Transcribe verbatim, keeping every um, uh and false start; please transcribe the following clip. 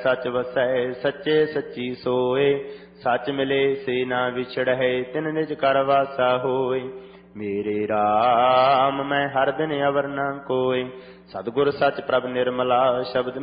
सच वसै सच्चे सच्ची सोए। सच मिले से ना विछड़ै तिन निज कर वासा होए। मेरे राम मैं हर दिन अवर न कोय सतगुर सच प्रभ निर्मला शब्द